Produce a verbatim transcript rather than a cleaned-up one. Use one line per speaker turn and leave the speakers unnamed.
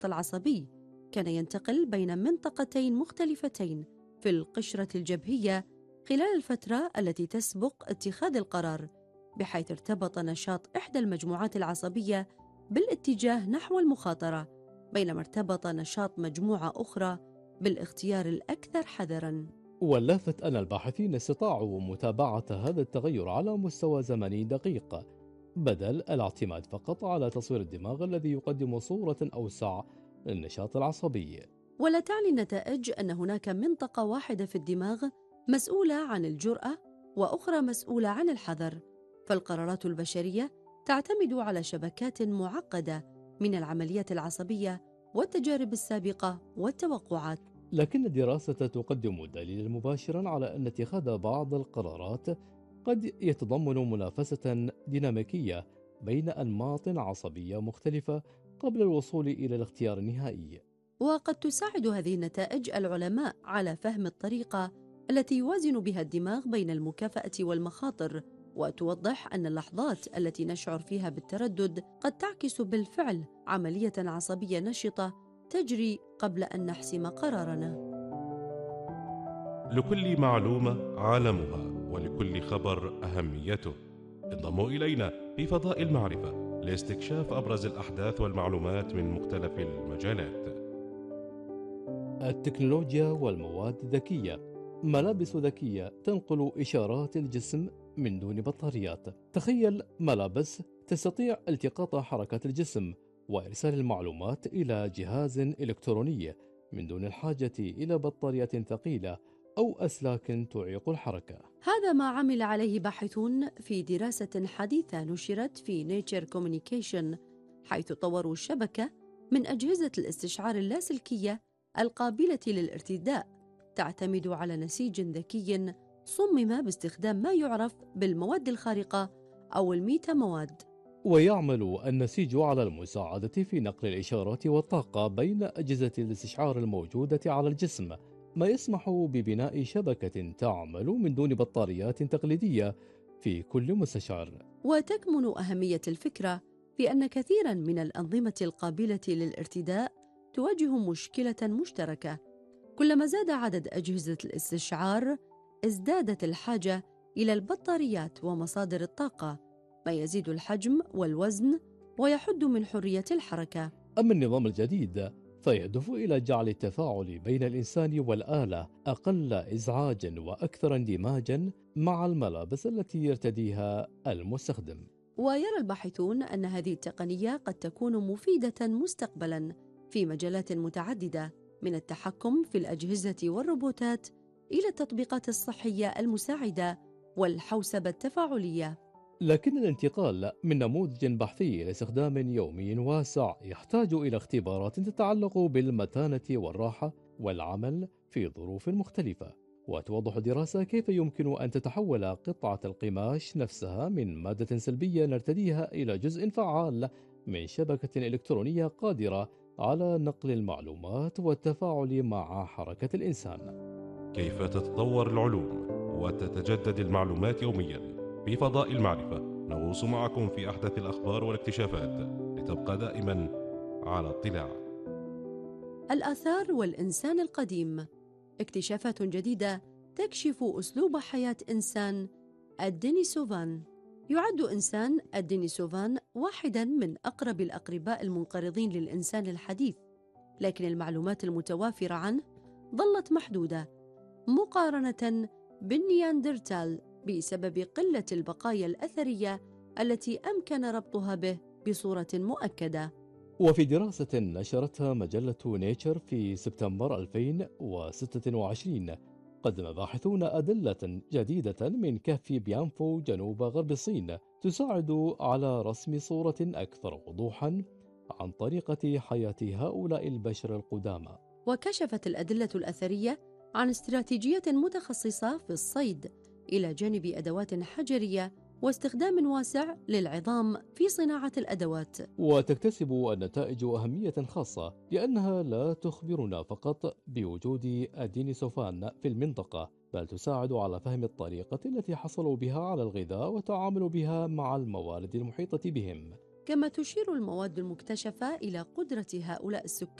العصبي كان ينتقل بين منطقتين مختلفتين في القشرة الجبهية خلال الفترة التي تسبق اتخاذ القرار، بحيث ارتبط نشاط إحدى المجموعات العصبية بالاتجاه نحو المخاطرة، بينما ارتبط نشاط مجموعة أخرى بالاختيار الأكثر حذراً.
واللافت أن الباحثين استطاعوا متابعة هذا التغير على مستوى زمني دقيق، بدل الاعتماد فقط على تصوير الدماغ الذي يقدم صورة أوسع للنشاط العصبي.
ولا تعني النتائج أن هناك منطقة واحدة في الدماغ مسؤولة عن الجرأة وأخرى مسؤولة عن الحذر، فالقرارات البشرية تعتمد على شبكات معقدة من العمليات العصبية والتجارب السابقة والتوقعات.
لكن الدراسة تقدم دليلا مباشرا على أن اتخاذ بعض القرارات قد يتضمن منافسة ديناميكية بين أنماط عصبية مختلفة قبل الوصول إلى الاختيار النهائي.
وقد تساعد هذه النتائج العلماء على فهم الطريقة التي يوازن بها الدماغ بين المكافأة والمخاطر، وتوضح أن اللحظات التي نشعر فيها بالتردد قد تعكس بالفعل عملية عصبية نشطة تجري قبل أن نحسم قرارنا.
لكل معلومة عالمها، ولكل خبر أهميته. انضموا إلينا في فضاء المعرفة لاستكشاف أبرز الأحداث والمعلومات من مختلف المجالات.
التكنولوجيا والمواد الذكية. ملابس ذكية تنقل إشارات الجسم من دون بطاريات. تخيل ملابس تستطيع التقاط حركات الجسم وإرسال المعلومات إلى جهاز إلكتروني من دون الحاجة إلى بطاريات ثقيلة أو أسلاك تعيق الحركة.
هذا ما عمل عليه باحثون في دراسة حديثة نشرت في نيتشر كوميونيكيشن، حيث طوروا شبكة من أجهزة الاستشعار اللاسلكية القابلة للارتداء، تعتمد على نسيج ذكي صمم باستخدام ما يعرف بالمواد الخارقة أو الميتا مواد.
ويعمل النسيج على المساعدة في نقل الإشارات والطاقة بين أجهزة الاستشعار الموجودة على الجسم، ما يسمح ببناء شبكة تعمل من دون بطاريات تقليدية في كل مستشعر.
وتكمن أهمية الفكرة في أن كثيراً من الأنظمة القابلة للارتداء تواجه مشكلة مشتركة. كلما زاد عدد أجهزة الاستشعار ازدادت الحاجة إلى البطاريات ومصادر الطاقة، ما يزيد الحجم والوزن ويحد من حرية الحركة.
أما النظام الجديد فيهدف إلى جعل التفاعل بين الإنسان والآلة أقل إزعاجاً وأكثر اندماجاً مع الملابس التي يرتديها المستخدم.
ويرى الباحثون أن هذه التقنية قد تكون مفيدة مستقبلاً في مجالات متعددة، من التحكم في الأجهزة والروبوتات إلى التطبيقات الصحية المساعدة والحوسبة التفاعلية.
لكن الانتقال من نموذج بحثي لاستخدام يومي واسع يحتاج إلى اختبارات تتعلق بالمتانة والراحة والعمل في ظروف مختلفة. وتوضح الدراسة كيف يمكن أن تتحول قطعة القماش نفسها من مادة سلبية نرتديها إلى جزء فعال من شبكة إلكترونية قادرة على نقل المعلومات والتفاعل مع حركة الإنسان.
كيف تتطور العلوم وتتجدد المعلومات يوميا؟ في فضاء المعرفة نغوص معكم في أحدث الأخبار والاكتشافات لتبقى دائما على اطلاع.
الآثار والإنسان القديم. اكتشافات جديدة تكشف أسلوب حياة إنسان الدينيسوفان. يعد إنسان الدينيسوفان واحداً من أقرب الأقرباء المنقرضين للإنسان الحديث، لكن المعلومات المتوافرة عنه ظلت محدودة مقارنة بالنياندرتال بسبب قلة البقايا الأثرية التي أمكن ربطها به بصورة مؤكدة.
وفي دراسة نشرتها مجلة نيتشر في سبتمبر ألفين وستة وعشرين قدم باحثون أدلة جديدة من كهف بيانفو جنوب غرب الصين تساعد على رسم صورة أكثر وضوحا عن طريقة حياة هؤلاء البشر القدامى.
وكشفت الأدلة الأثرية عن استراتيجية متخصصة في الصيد إلى جانب أدوات حجرية واستخدام واسع للعظام في صناعة الأدوات.
وتكتسب النتائج أهمية خاصة لأنها لا تخبرنا فقط بوجود الدينيسوفان في المنطقة، بل تساعد على فهم الطريقة التي حصلوا بها على الغذاء والتعامل بها مع الموارد المحيطة بهم.
كما تشير المواد المكتشفة إلى قدرة هؤلاء السكان